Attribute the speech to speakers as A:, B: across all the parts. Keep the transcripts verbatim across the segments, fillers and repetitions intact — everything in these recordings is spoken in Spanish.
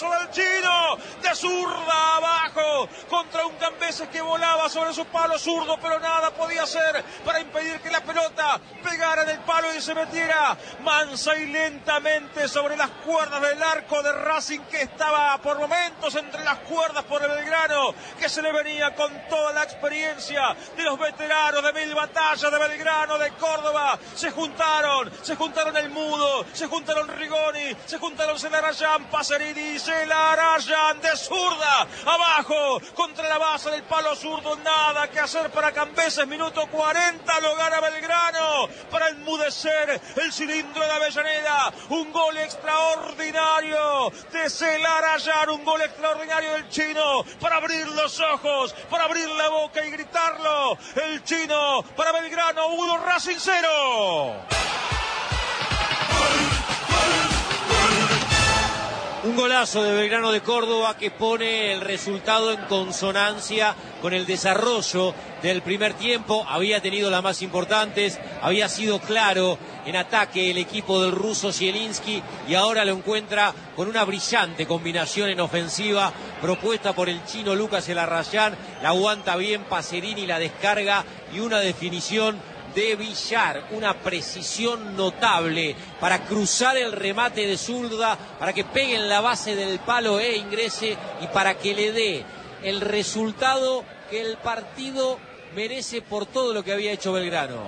A: golazo del Chino, de zurda abajo, contra un Cambeses que volaba sobre su palo zurdo, pero nada podía hacer para impedir que la pelota pegara en el palo y se metiera mansa y lentamente sobre las cuerdas del arco de Racing, que estaba por momentos entre las cuerdas por el Belgrano, que se le venía con toda la experiencia de los veteranos de mil batallas de Belgrano, de Córdoba. Se juntaron, se juntaron el Mudo, se juntaron Rigoni, se juntaron Celarayán, Pacerini, Celarayán de zurda, abajo, contra la base del palo zurdo, nada que hacer para Cambeses, minuto cuarenta, lo gana Belgrano, para enmudecer el cilindro de Avellaneda, un gol extraordinario de Celarayán, un gol extraordinario del Chino, para abrir los ojos, para abrir la boca y gritarlo, el Chino, para Belgrano, uno, Racing cero.
B: Un golazo de Belgrano de Córdoba que pone el resultado en consonancia con el desarrollo del primer tiempo. Había tenido las más importantes, había sido claro en ataque el equipo del ruso Zielinski y ahora lo encuentra con una brillante combinación en ofensiva propuesta por el chino Lucas Celarayán. La aguanta bien Pacerini, la descarga y una definición de Villar, una precisión notable para cruzar el remate de zurda, para que pegue en la base del palo e ingrese y para que le dé el resultado que el partido merece por todo lo que había hecho Belgrano.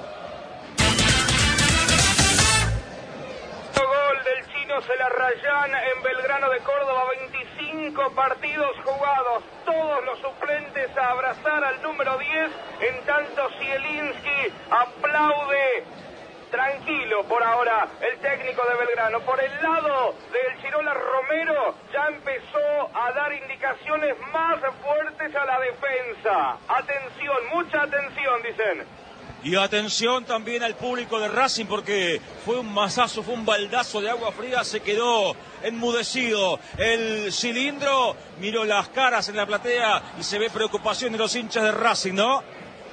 C: Gol del chino Celarayán en Belgrano de Córdoba, veinticinco partidos jugados, todos los suplentes a abrazar al número diez, en tanto Zielinski aplaude tranquilo por ahora el técnico de Belgrano. Por el lado del Chirola Romero ya empezó a dar indicaciones más fuertes a la defensa. Atención, mucha atención, dicen.
A: Y atención también al público de Racing, porque fue un mazazo, fue un baldazo de agua fría, se quedó enmudecido el cilindro, miró las caras en la platea y se ve preocupación de los hinchas de Racing, ¿no?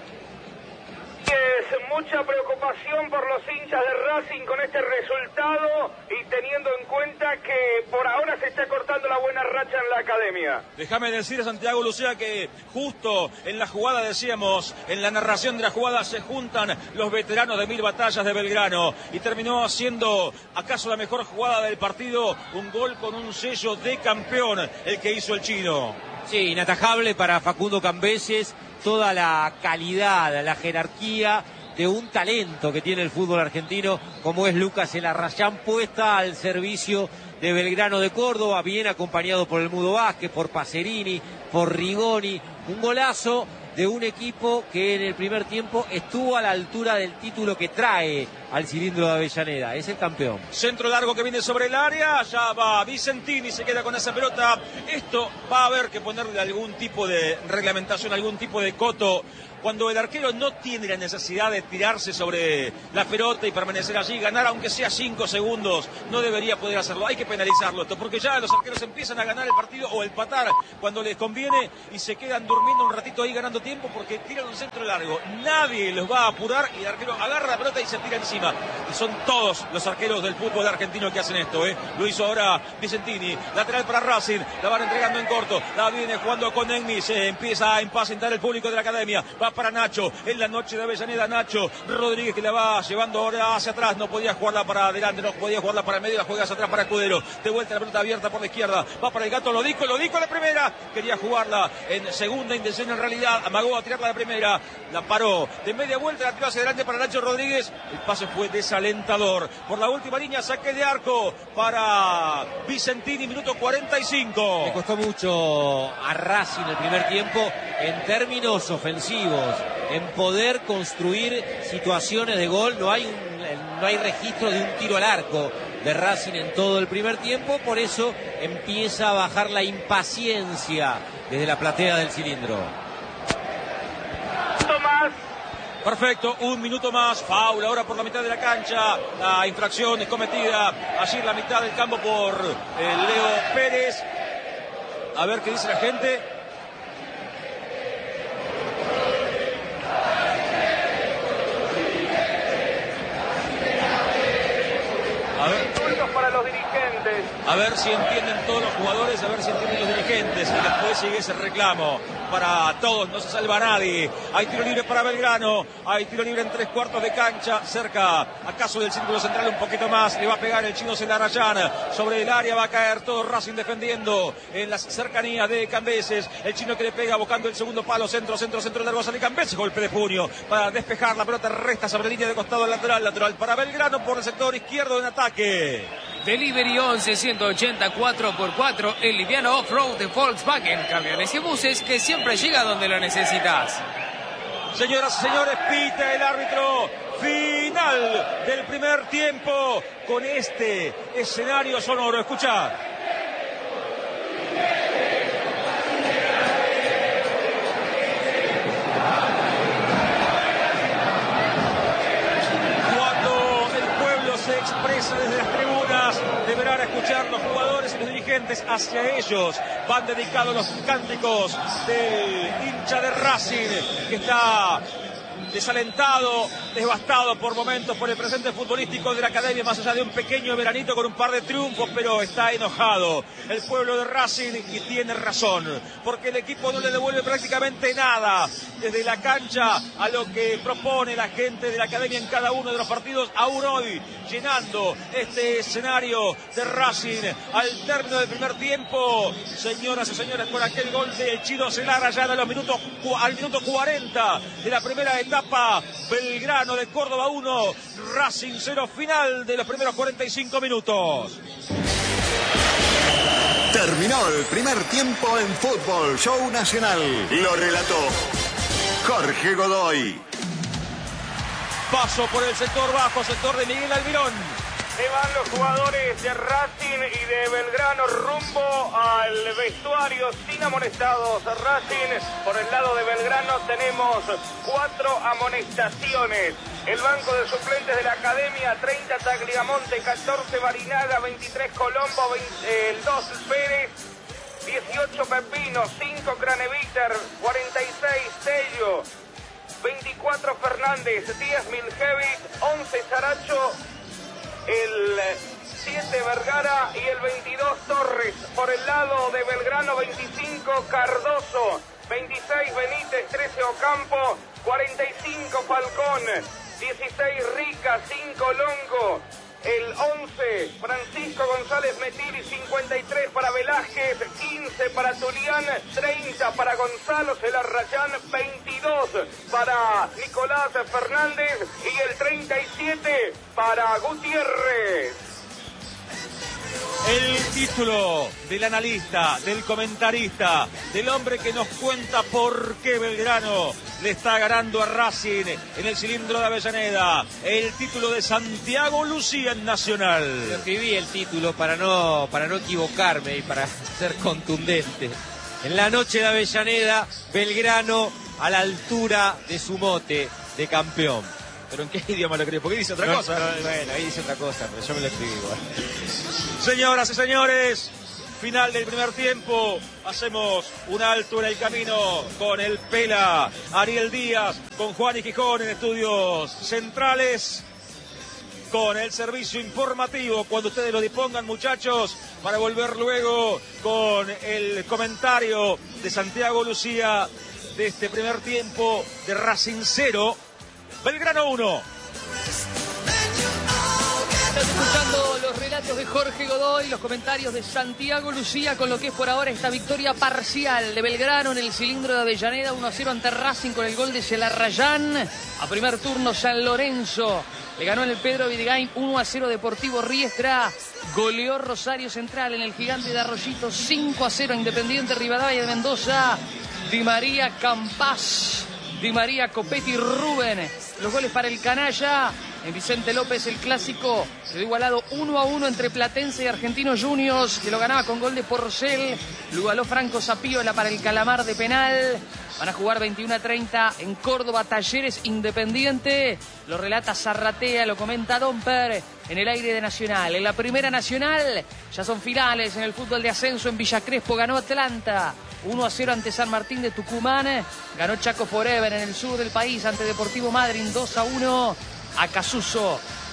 C: Es mucha preocupación por los hinchas de Racing con este resultado y teniendo en cuenta que por ahora se está cortando la buena racha en la academia.
A: Déjame decir, Santiago Lucía, que justo en la jugada, decíamos, en la narración de la jugada se juntan los veteranos de mil batallas de Belgrano y terminó haciendo acaso la mejor jugada del partido, un gol con un sello de campeón, el que hizo el chino.
B: Sí, inatajable para Facundo Cambeses, toda la calidad, la jerarquía de un talento que tiene el fútbol argentino como es Lucas Celarayán, puesta al servicio de Belgrano de Córdoba, bien acompañado por el Mudo Vázquez, por Pacerini, por Rigoni. Un golazo de un equipo que en el primer tiempo estuvo a la altura del título que trae al cilindro de Avellaneda. Es el campeón.
A: Centro largo que viene sobre el área, ya va Vicentini, se queda con esa pelota. Esto va a haber que ponerle algún tipo de reglamentación, algún tipo de coto. Cuando el arquero no tiene la necesidad de tirarse sobre la pelota y permanecer allí, ganar aunque sea cinco segundos, no debería poder hacerlo. Hay que penalizarlo esto, porque ya los arqueros empiezan a ganar el partido o empatar cuando les conviene y se quedan durmiendo un ratito ahí ganando tiempo porque tiran un centro largo. Nadie los va a apurar y el arquero agarra la pelota y se tira encima. Y son todos los arqueros del fútbol argentino que hacen esto, ¿eh? Lo hizo ahora Vicentini, lateral para Racing, la van entregando en corto, la viene jugando con Enmi, se empieza a impacientar el público de la academia, va para Nacho, en la noche de Avellaneda, Nacho Rodríguez que la va llevando ahora hacia atrás, no podía jugarla para adelante, no podía jugarla para el medio, la juega hacia atrás para Escudero, de vuelta la pelota abierta por la izquierda, va para el Gato, lo dijo, lo dijo la primera, quería jugarla en segunda intención en realidad, amagó a tirarla de primera, la paró, de media vuelta la tiró hacia adelante para Nacho Rodríguez, el pase fue desalentador, por la última línea saque de arco para Vicentini, minuto cuarenta y cinco.
B: Le costó mucho a Racing el primer tiempo en términos ofensivos, en poder construir situaciones de gol. No hay un, no hay registro de un tiro al arco de Racing en todo el primer tiempo, por eso empieza a bajar la impaciencia desde la platea del cilindro.
C: Tomás.
A: Perfecto, un minuto más, foul ahora por la mitad de la cancha, la infracción es cometida allí en la mitad del campo por eh, Leo Pérez. A ver qué dice la gente.
C: A ver. Insultos para los dirigentes. suplentes.
A: A ver si entienden todos los jugadores, a ver si entienden los dirigentes. Y después sigue ese reclamo para todos, no se salva nadie. Hay tiro libre para Belgrano, hay tiro libre en tres cuartos de cancha, cerca acaso del círculo central un poquito más. Le va a pegar el chino Zelarayán sobre el área, va a caer todo Racing defendiendo en las cercanías de Cambeses. El chino que le pega buscando el segundo palo, centro, centro, centro largo, sale Cambeses, golpe de puño para despejar la pelota, resta sobre la línea de costado lateral, lateral para Belgrano por el sector izquierdo en ataque.
D: Delivery once ciento ochenta cuatro por cuatro, el liviano off-road de Volkswagen, camiones y buses que siempre llega donde lo necesitas.
A: Señoras y señores, pita el árbitro. Final del primer tiempo con este escenario sonoro. Escucha. Cuando el pueblo se expresa desde las tribunas, deberán escuchar los jugadores y los dirigentes. Hacia ellos van dedicados los cánticos del hincha de Racing, que está desalentado, devastado por momentos por el presente futbolístico de la academia, más allá de un pequeño veranito con un par de triunfos, pero está enojado el pueblo de Racing y tiene razón, porque el equipo no le devuelve prácticamente nada desde la cancha a lo que propone la gente de la academia en cada uno de los partidos, aún hoy llenando este escenario de Racing al término del primer tiempo. Señoras y señores, con aquel gol del Chino Zelarayán a los minutos, al minuto cuarenta de la primera etapa, Belgrano de Córdoba uno, Racing cero, final de los primeros cuarenta y cinco minutos.
E: Terminó el primer tiempo en Fútbol Show Nacional. Lo relató Jorge Godoy.
A: Paso por el sector bajo, sector de Miguel Almirón.
C: Se van los jugadores de Racing y de Belgrano rumbo al vestuario sin amonestados. Racing, por el lado de Belgrano tenemos cuatro amonestaciones. El banco de suplentes de la academia: treinta Tagliamonte, catorce Barinaga, veintitrés Colombo, veinte, el dos Pérez, dieciocho Pepino, cinco Craneviter, cuarenta y seis Tello, veinticuatro Fernández, diez Miljevic, once Saracho, el siete Vergara y el veintidós Torres. Por el lado de Belgrano, veinticinco Cardoso, veintiséis Benítez, trece Ocampo, cuarenta y cinco Falcón, dieciséis Rica, cinco Longo, el once Francisco González Metiri, cincuenta y tres para Velázquez, quince para Tulián, treinta para Gonzalo Zelarayán, veintidós para Nicolás Fernández y el treinta y siete para Gutiérrez.
A: El título del analista, del comentarista, del hombre que nos cuenta por qué Belgrano le está ganando a Racing en el cilindro de Avellaneda. El título de Santiago Lucía en Nacional.
B: Yo escribí el título para no, para no equivocarme y para ser contundente. En la noche de Avellaneda, Belgrano a la altura de su mote de campeón.
A: ¿Pero en qué idioma lo escribió? Porque dice otra
B: no,
A: cosa.
B: No, bueno, ahí dice otra cosa, pero yo me lo escribí igual.
A: Señoras y señores, final del primer tiempo. Hacemos un alto en el camino con el Pela, Ariel Díaz, con Juan y Gijón en estudios centrales, con el servicio informativo cuando ustedes lo dispongan, muchachos, para volver luego con el comentario de Santiago Lucía de este primer tiempo de Racing cero, Belgrano uno.
F: Estás escuchando los relatos de Jorge Godoy, los comentarios de Santiago Lucía con lo que es por ahora esta victoria parcial de Belgrano en el cilindro de Avellaneda, uno a cero ante Racing con el gol de Zelarayán. A primer turno San Lorenzo le ganó en el Pedro Vidigain uno a cero Deportivo Riestra. Goleó Rosario Central en el Gigante de Arroyito cinco a cero Independiente Rivadavia de Mendoza. Di María Campás, Di María Copetti Rubén. Los goles para el canalla. En Vicente López el clásico quedó igualado uno a uno entre Platense y Argentinos Juniors, que lo ganaba con gol de Porcel. Lo igualó Franco Zapiola para el Calamar de penal. Van a jugar veintiuno a treinta en Córdoba, Talleres Independiente. Lo relata Zarratea, lo comenta Domper en el aire de Nacional. En la Primera Nacional ya son finales en el fútbol de ascenso. En Villa Crespo ganó Atlanta uno a cero ante San Martín de Tucumán. Ganó Chaco Forever en el sur del país ante Deportivo Madryn dos a uno. Acasuso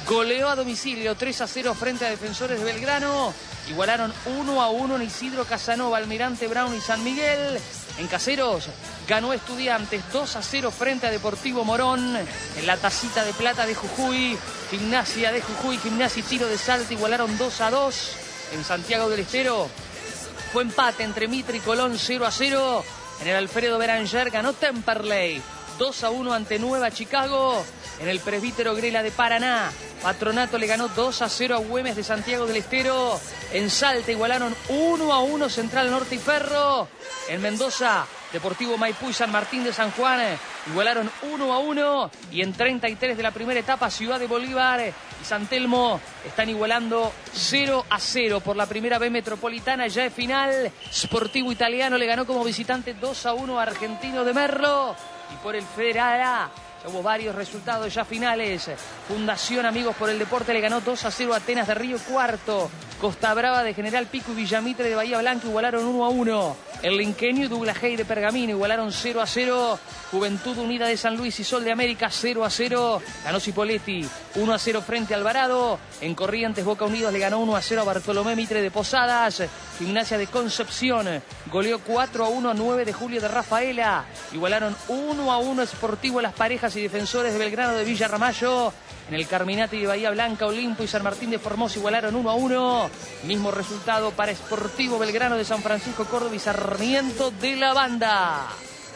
F: goleó a domicilio tres a cero frente a Defensores de Belgrano. Igualaron uno a uno en Isidro Casanova, Almirante Brown y San Miguel. En Caseros ganó Estudiantes dos a cero frente a Deportivo Morón. En la Tacita de Plata de Jujuy, Gimnasia de Jujuy, Gimnasia y Tiro de Salta igualaron dos a dos. En Santiago del Estero fue empate entre Mitre y Colón cero a cero. En el Alfredo Beranger ganó Temperley dos a uno ante Nueva Chicago. En el Presbítero Grela de Paraná, Patronato le ganó dos a cero a Güemes de Santiago del Estero. En Salta igualaron uno a uno Central Norte y Ferro. En Mendoza, Deportivo Maipú y San Martín de San Juan igualaron uno a uno. Y en treinta y tres de la primera etapa, Ciudad de Bolívar y San Telmo están igualando cero a cero por la primera B metropolitana. Ya es final. Sportivo Italiano le ganó como visitante dos a uno a Argentino de Merlo. Y por el Federal A, ya hubo varios resultados ya finales. Fundación Amigos por el Deporte le ganó dos a cero a Atenas de Río Cuarto. Costa Brava de General Pico y Villamitre de Bahía Blanca igualaron uno a uno. El Linqueño y Douglas Hay de Pergamino igualaron cero a cero. Juventud Unida de San Luis y Sol de América cero a cero. Ganó Cipoletti uno a cero frente a Alvarado. En Corrientes Boca Unidos le ganó uno a cero a Bartolomé Mitre de Posadas. Gimnasia de Concepción goleó cuatro a uno a nueve de Julio de Rafaela. Igualaron uno a uno Sportivo Las Parejas y Defensores de Belgrano de Villa Ramallo. En el Carminati de Bahía Blanca, Olimpo y San Martín de Formosa igualaron uno a uno. Mismo resultado para Sportivo Belgrano de San Francisco, Córdoba y Sarmiento de la Banda.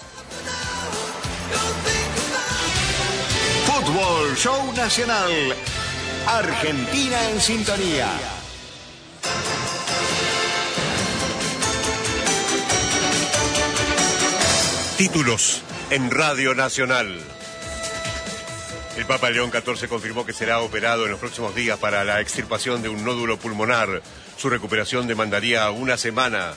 E: Fútbol Show Nacional. Argentina en sintonía.
G: Títulos en Radio Nacional. El Papa León catorce confirmó que será operado en los próximos días para la extirpación de un nódulo pulmonar. Su recuperación demandaría una semana.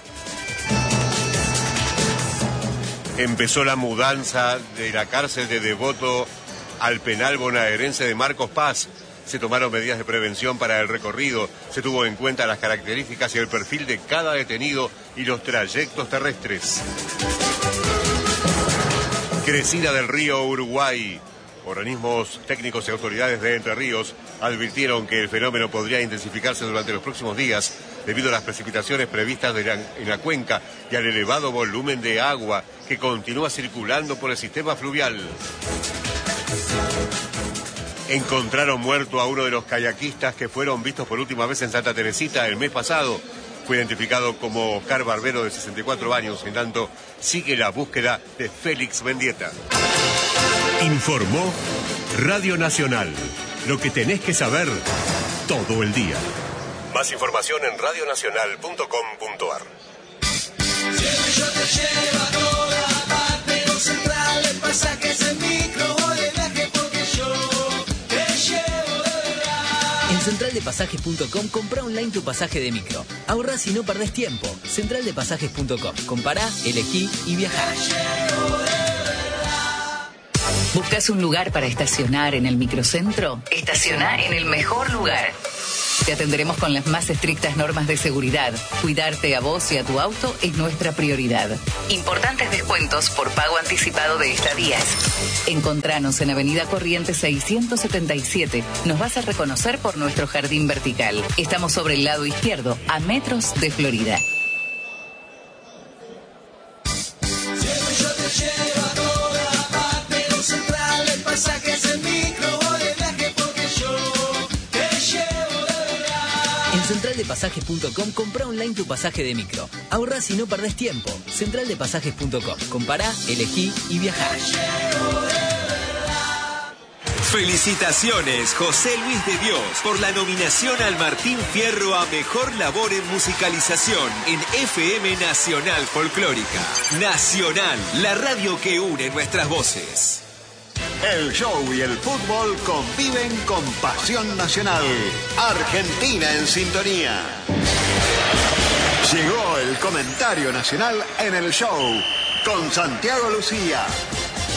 G: Empezó la mudanza de la cárcel de Devoto al penal bonaerense de Marcos Paz. Se tomaron medidas de prevención para el recorrido. Se tuvo en cuenta las características y el perfil de cada detenido y los trayectos terrestres. Crecida del río Uruguay. Organismos técnicos y autoridades de Entre Ríos advirtieron que el fenómeno podría intensificarse durante los próximos días debido a las precipitaciones previstas de la, en la cuenca y al elevado volumen de agua que continúa circulando por el sistema fluvial. Encontraron muerto a uno de los kayakistas que fueron vistos por última vez en Santa Teresita el mes pasado. Fue identificado como Oscar Barbero, de sesenta y cuatro años. En tanto, sigue la búsqueda de Félix Mendieta.
H: Informó Radio Nacional. Lo que tenés que saber todo el día.
G: Más información en radio nacional punto com punto a r.
I: Yo te llevo a toda parte, los centrales, pasajes en micro o de viaje, porque yo te llevo de verdad.
J: En central de pasajes punto com comprá online tu pasaje de micro. Ahorrás y no perdés tiempo. central de pasajes punto com. Compará, elegí y viajá.
K: ¿Buscas un lugar para estacionar en el microcentro? Estaciona en el mejor lugar. Te atenderemos con las más estrictas normas de seguridad. Cuidarte a vos y a tu auto es nuestra prioridad. Importantes descuentos por pago anticipado de estadías. Encontranos en Avenida Corrientes seiscientos setenta y siete. Nos vas a reconocer por nuestro jardín vertical. Estamos sobre el lado izquierdo, a metros de Florida.
J: central de pasajes punto com comprá online tu pasaje de micro. Ahorrás y no perdés tiempo. central de pasajes punto com. Compará, elegí y viajá.
L: Felicitaciones, José Luis de Dios, por la nominación al Martín Fierro a Mejor Labor en Musicalización en F M Nacional Folclórica. Nacional, la radio que une nuestras voces.
E: El show y el fútbol conviven con pasión nacional. Argentina en sintonía. Llegó el comentario nacional en el show con Santiago Lucía.